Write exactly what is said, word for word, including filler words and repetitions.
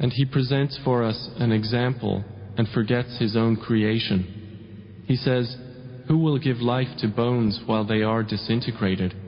And He presents for us an example and forgets His own creation. He says, "Who will give life to bones while they are disintegrated?